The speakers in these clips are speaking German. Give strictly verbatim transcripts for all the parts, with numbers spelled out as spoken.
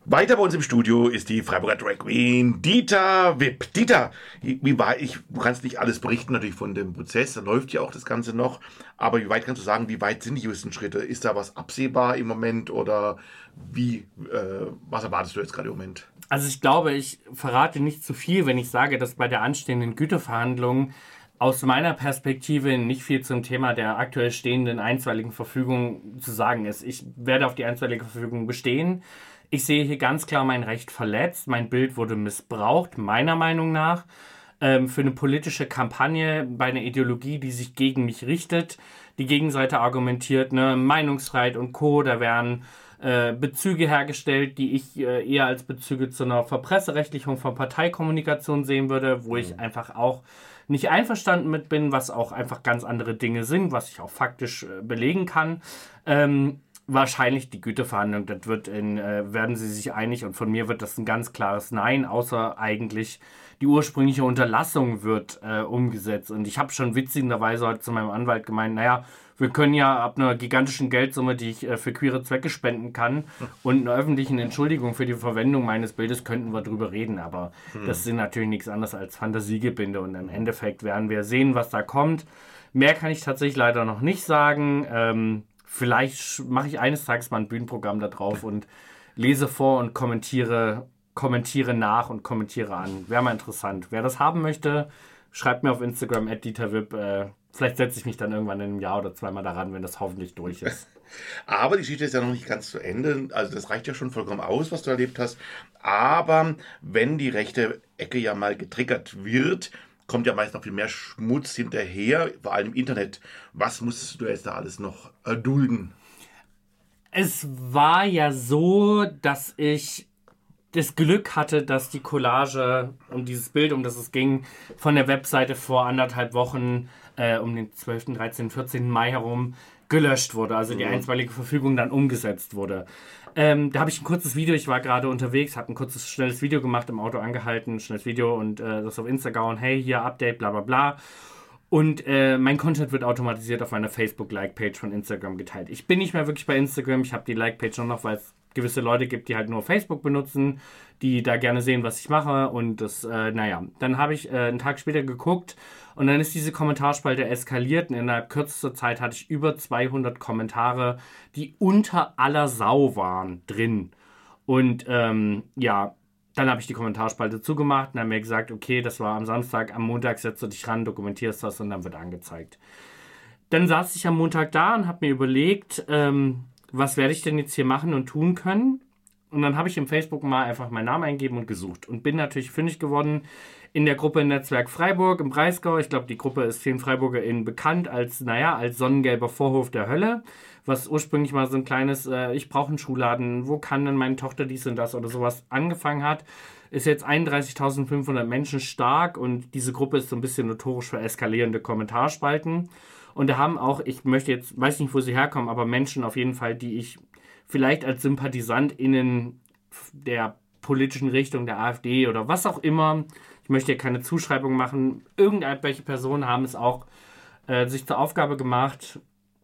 Weiter bei uns im Studio ist die Freiburger Drag Queen Dieter Wipp. Dieter, wie war ich? Du kannst nicht alles berichten natürlich von dem Prozess, da läuft ja auch das Ganze noch. Aber wie weit kannst du sagen, wie weit sind die jüngsten Schritte? Ist da was absehbar im Moment oder wie? Äh, was erwartest du jetzt gerade im Moment? Also ich glaube, ich verrate nicht zu viel, wenn ich sage, dass bei der anstehenden Güterverhandlung aus meiner Perspektive nicht viel zum Thema der aktuell stehenden einstweiligen Verfügung zu sagen ist. Ich werde auf die einstweilige Verfügung bestehen. Ich sehe hier ganz klar mein Recht verletzt. Mein Bild wurde missbraucht, meiner Meinung nach, ähm, für eine politische Kampagne bei einer Ideologie, die sich gegen mich richtet. Die Gegenseite argumentiert, ne, Meinungsfreiheit und Co., da werden äh, Bezüge hergestellt, die ich äh, eher als Bezüge zu einer Verpresserechtlichung von Parteikommunikation sehen würde, wo ich einfach auch nicht einverstanden mit bin, was auch einfach ganz andere Dinge sind, was ich auch faktisch äh, belegen kann. Ähm, Wahrscheinlich die Güterverhandlung, das wird in, äh, werden sie sich einig und von mir wird das ein ganz klares Nein, außer eigentlich die ursprüngliche Unterlassung wird äh, umgesetzt. Und ich habe schon witzigerweise heute zu meinem Anwalt gemeint, naja, wir können ja ab einer gigantischen Geldsumme, die ich äh, für queere Zwecke spenden kann und einer öffentlichen Entschuldigung für die Verwendung meines Bildes, könnten wir drüber reden. Aber hm. das sind natürlich nichts anderes als Fantasiegebinde und im Endeffekt werden wir sehen, was da kommt. Mehr kann ich tatsächlich leider noch nicht sagen. Ähm, Vielleicht mache ich eines Tages mal ein Bühnenprogramm da drauf und lese vor und kommentiere, kommentiere nach und kommentiere an. Wäre mal interessant. Wer das haben möchte, schreibt mir auf Instagram at dieterwipp. Äh, vielleicht setze ich mich dann irgendwann in einem Jahr oder zweimal daran, wenn das hoffentlich durch ist. Aber die Geschichte ist ja noch nicht ganz zu Ende. Also das reicht ja schon vollkommen aus, was du erlebt hast. Aber wenn die rechte Ecke ja mal getriggert wird, kommt ja meist noch viel mehr Schmutz hinterher, vor allem im Internet. Was musstest du jetzt da alles noch erdulden? Es war ja so, dass ich das Glück hatte, dass die Collage um dieses Bild, um das es ging, von der Webseite vor anderthalb Wochen, äh, um den zwölften, dreizehnten, vierzehnten Mai herum, gelöscht wurde. Also die mhm. einstweilige Verfügung dann umgesetzt wurde. Ähm, da habe ich ein kurzes Video, ich war gerade unterwegs, habe ein kurzes, schnelles Video gemacht, im Auto angehalten, ein schnelles Video und äh, das auf Instagram und hey, hier Update, bla bla bla. Und äh, mein Content wird automatisiert auf meiner Facebook-Like-Page von Instagram geteilt. Ich bin nicht mehr wirklich bei Instagram, ich habe die Like-Page nur noch, weil es gewisse Leute gibt, die halt nur Facebook benutzen, die da gerne sehen, was ich mache und das, äh, naja. Dann habe ich äh, einen Tag später geguckt und dann ist diese Kommentarspalte eskaliert und in der kürzesten Zeit hatte ich über zweihundert Kommentare, die unter aller Sau waren drin. Und ähm, ja, dann habe ich die Kommentarspalte zugemacht und habe mir gesagt, okay, das war am Samstag, am Montag setzt du dich ran, dokumentierst das und dann wird angezeigt. Dann saß ich am Montag da und habe mir überlegt, ähm, was werde ich denn jetzt hier machen und tun können? Und dann habe ich im Facebook mal einfach meinen Namen eingegeben und gesucht und bin natürlich fündig geworden in der Gruppe Netzwerk Freiburg im Breisgau. Ich glaube, die Gruppe ist vielen FreiburgerInnen bekannt als, naja, als sonnengelber Vorhof der Hölle, was ursprünglich mal so ein kleines, äh, ich brauche einen Schuhladen, wo kann denn meine Tochter dies und das oder sowas angefangen hat, ist jetzt einunddreißigtausendfünfhundert Menschen stark und diese Gruppe ist so ein bisschen notorisch für eskalierende Kommentarspalten. Und da haben auch, ich möchte jetzt, weiß nicht, wo sie herkommen, aber Menschen auf jeden Fall, die ich vielleicht als SympathisantInnen der politischen Richtung der AfD oder was auch immer, ich möchte hier keine Zuschreibung machen, irgendwelche Personen haben es auch äh, sich zur Aufgabe gemacht,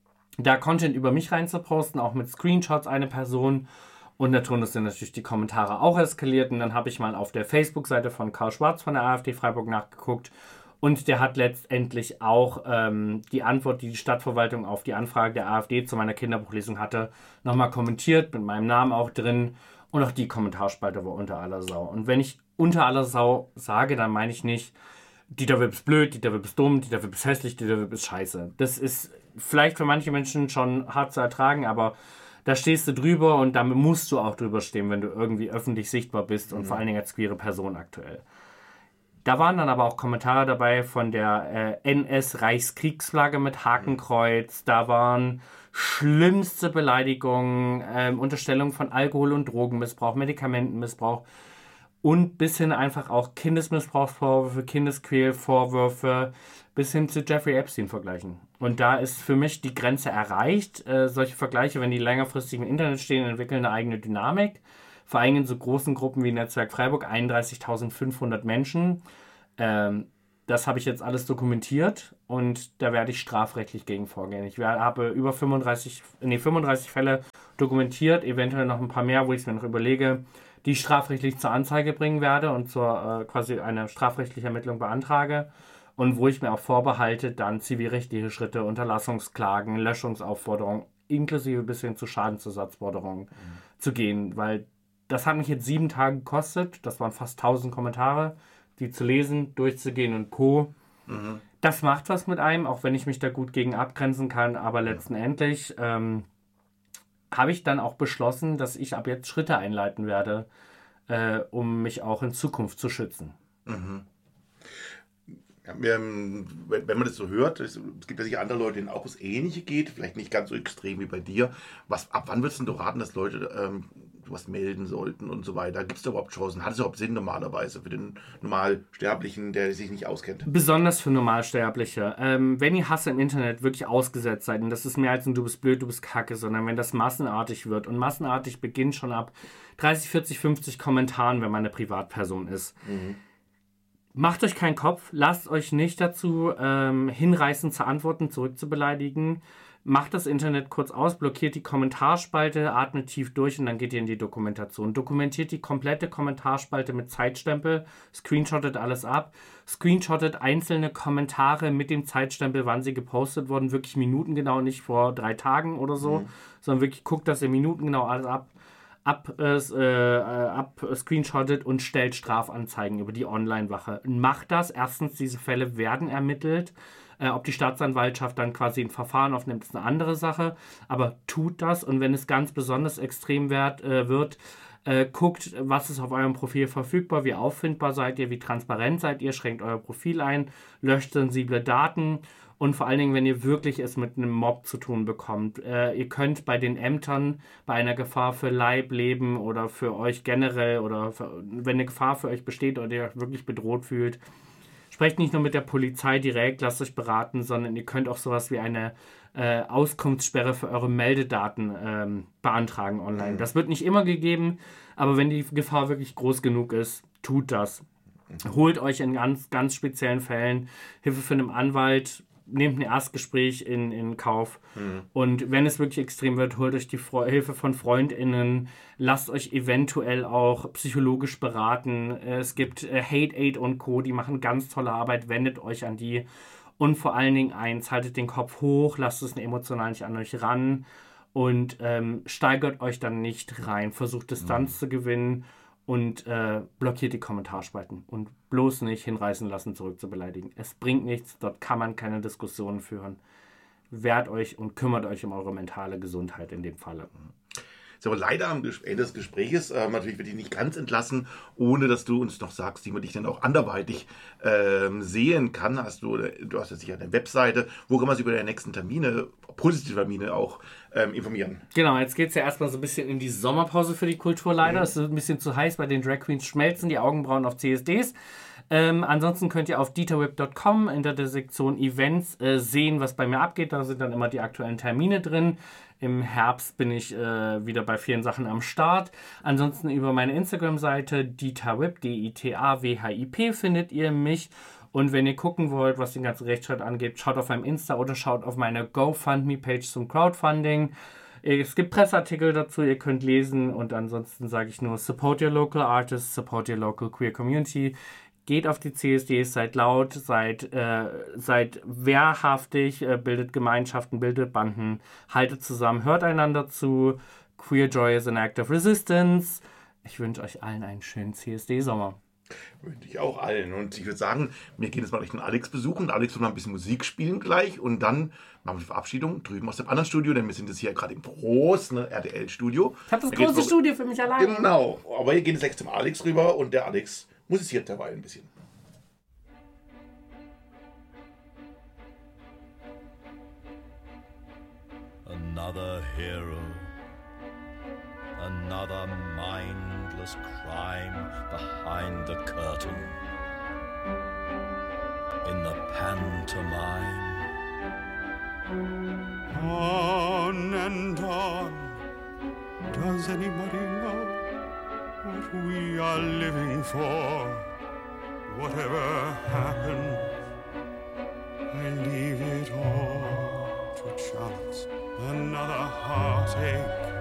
da Content über mich reinzuposten, auch mit Screenshots eine Person. Und natürlich sind natürlich die Kommentare auch eskaliert. Und dann habe ich mal auf der Facebook-Seite von Karl Schwarz von der AfD Freiburg nachgeguckt. Und der hat letztendlich auch ähm, die Antwort, die die Stadtverwaltung auf die Anfrage der AfD zu meiner Kinderbuchlesung hatte, nochmal kommentiert, mit meinem Namen auch drin. Und auch die Kommentarspalte war unter aller Sau. Und wenn ich unter aller Sau sage, dann meine ich nicht, Dieter Wipp ist blöd, Dieter Wipp ist dumm, Dieter Wipp ist hässlich, Dieter Wipp ist scheiße. Das ist vielleicht für manche Menschen schon hart zu ertragen, aber da stehst du drüber und damit musst du auch drüber stehen, wenn du irgendwie öffentlich sichtbar bist und mhm. vor allen Dingen als queere Person aktuell. Da waren dann aber auch Kommentare dabei von der äh, N S-Reichskriegsflagge mit Hakenkreuz. Da waren schlimmste Beleidigungen, äh, Unterstellung von Alkohol- und Drogenmissbrauch, Medikamentenmissbrauch und bis hin einfach auch Kindesmissbrauchsvorwürfe, Kindesquälvorwürfe, bis hin zu Jeffrey Epstein-Vergleichen. Und da ist für mich die Grenze erreicht. Äh, solche Vergleiche, wenn die längerfristig im Internet stehen, entwickeln eine eigene Dynamik. Vor allem in so großen Gruppen wie Netzwerk Freiburg, einunddreißigtausendfünfhundert Menschen. Ähm, das habe ich jetzt alles dokumentiert und da werde ich strafrechtlich gegen vorgehen. Ich habe über fünfunddreißig, nee, fünfunddreißig Fälle dokumentiert, eventuell noch ein paar mehr, wo ich es mir noch überlege, die ich strafrechtlich zur Anzeige bringen werde und zur äh, quasi eine strafrechtliche Ermittlung beantrage. Und wo ich mir auch vorbehalte, dann zivilrechtliche Schritte, Unterlassungsklagen, Löschungsaufforderungen, inklusive bis hin zu Schadensersatzforderungen mhm. zu gehen. Weil das hat mich jetzt sieben Tage gekostet. Das waren fast tausend Kommentare, die zu lesen, durchzugehen und Co. Mhm. Das macht was mit einem, auch wenn ich mich da gut gegen abgrenzen kann. Aber letztendlich ähm, habe ich dann auch beschlossen, dass ich ab jetzt Schritte einleiten werde, äh, um mich auch in Zukunft zu schützen. Mhm. Ja, wenn man das so hört, es gibt ja sicher andere Leute, denen auch das Ähnliche geht, vielleicht nicht ganz so extrem wie bei dir. Was, ab wann würdest du raten, dass Leute ähm, was melden sollten und so weiter? Gibt es da überhaupt Chancen? Hat es überhaupt Sinn normalerweise für den Normalsterblichen, der sich nicht auskennt? Besonders für Normalsterbliche. Ähm, wenn ihr Hass im Internet wirklich ausgesetzt seid, und das ist mehr als ein du bist blöd, du bist kacke, sondern wenn das massenartig wird, und massenartig beginnt schon ab dreißig, vierzig, fünfzig Kommentaren, wenn man eine Privatperson ist. Mhm. Macht euch keinen Kopf, lasst euch nicht dazu ähm, hinreißen, zu antworten, zurückzubeleidigen. Macht das Internet kurz aus, blockiert die Kommentarspalte, atmet tief durch und dann geht ihr in die Dokumentation. Dokumentiert die komplette Kommentarspalte mit Zeitstempel, screenshottet alles ab, screenshottet einzelne Kommentare mit dem Zeitstempel, wann sie gepostet wurden, wirklich minutengenau, nicht vor drei Tagen oder so, mhm. sondern wirklich guckt, dass ihr minutengenau alles ab ab, äh, äh, ab screenshottet und stellt Strafanzeigen über die Online-Wache. Macht das. Erstens, diese Fälle werden ermittelt. Äh, ob die Staatsanwaltschaft dann quasi ein Verfahren aufnimmt, ist eine andere Sache. Aber tut das. Und wenn es ganz besonders extrem wird, äh, wird äh, guckt, was ist auf eurem Profil verfügbar, wie auffindbar seid ihr, wie transparent seid ihr, schränkt euer Profil ein, löscht sensible Daten. Und vor allen Dingen, wenn ihr wirklich es mit einem Mob zu tun bekommt. Äh, ihr könnt bei den Ämtern bei einer Gefahr für Leib, Leben oder für euch generell oder für, wenn eine Gefahr für euch besteht oder ihr euch wirklich bedroht fühlt, sprecht nicht nur mit der Polizei direkt, lasst euch beraten, sondern ihr könnt auch sowas wie eine äh, Auskunftssperre für eure Meldedaten ähm, beantragen online. Mhm. Das wird nicht immer gegeben, aber wenn die Gefahr wirklich groß genug ist, tut das. Mhm. Holt euch in ganz, ganz speziellen Fällen Hilfe von einem Anwalt, nehmt ein Erstgespräch in, in Kauf. Mhm. Und wenn es wirklich extrem wird, holt euch die Fre- Hilfe von FreundInnen. Lasst euch eventuell auch psychologisch beraten. Es gibt äh, Hate Aid und Co., die machen ganz tolle Arbeit. Wendet euch an die. Und vor allen Dingen eins, haltet den Kopf hoch, lasst es emotional nicht an euch ran und ähm, steigert euch dann nicht rein. Versucht Distanz mhm. zu gewinnen. Und äh, blockiert die Kommentarspalten und bloß nicht hinreißen lassen, zurückzubeleidigen. Es bringt nichts, dort kann man keine Diskussionen führen. Wehrt euch und kümmert euch um eure mentale Gesundheit in dem Falle. Ist aber leider am Ende des Gesprächs, äh, natürlich wird ich nicht ganz entlassen, ohne dass du uns noch sagst, wie man dich dann auch anderweitig ähm, sehen kann. Hast du, du hast ja sicher eine Webseite, wo kann man sich über deine nächsten Termine, positive Termine auch ähm, informieren? Genau, jetzt geht es ja erstmal so ein bisschen in die Sommerpause für die Kultur leider. Mhm. Es ist ein bisschen zu heiß, bei den Drag Queens schmelzen die Augenbrauen auf C S Ds. Ähm, ansonsten könnt ihr auf dieterwhip punkt com in der Sektion Events äh, sehen, was bei mir abgeht. Da sind dann immer die aktuellen Termine drin. Im Herbst bin ich äh, wieder bei vielen Sachen am Start. Ansonsten über meine Instagram-Seite dieterwhip, D I T A W H I P, findet ihr mich. Und wenn ihr gucken wollt, was den ganzen Rechtsschritt angeht, schaut auf meinem Insta oder schaut auf meine GoFundMe-Page zum Crowdfunding. Es gibt Presseartikel dazu, ihr könnt lesen. Und ansonsten sage ich nur, support your local artists, support your local queer community. Geht auf die C S Ds, seid laut, seid, äh, seid wehrhaftig, äh, bildet Gemeinschaften, bildet Banden, haltet zusammen, hört einander zu. Queer Joy is an act of resistance. Ich wünsche euch allen einen schönen C S D-Sommer. Wünsche ich auch allen. Und ich würde sagen, wir gehen jetzt mal den Alex besuchen. Alex wird mal ein bisschen Musik spielen gleich und dann machen wir die Verabschiedung drüben aus dem anderen Studio, denn wir sind jetzt hier gerade im großen R T L-Studio. Ich habe das da große Studio für mich allein. Genau, aber wir gehen jetzt gleich zum Alex rüber und der Alex musiziert dabei ein bisschen. Another hero, another mindless crime behind the curtain. In the pantomime. On and on. Does anybody know what we are living for? Whatever happens, I leave it all to chance. Another heartache